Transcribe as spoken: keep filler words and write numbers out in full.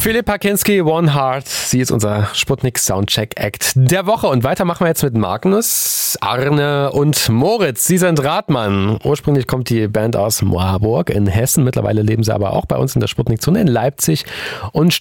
Philippa Kinski, One Heart. Sie ist unser Sputnik Soundcheck Act der Woche. Und weiter machen wir jetzt mit Magnus, Arne und Moritz. Sie sind Radmann. Ursprünglich kommt die Band aus Marburg in Hessen. Mittlerweile leben sie aber auch bei uns in der Sputnik-Zone in Leipzig und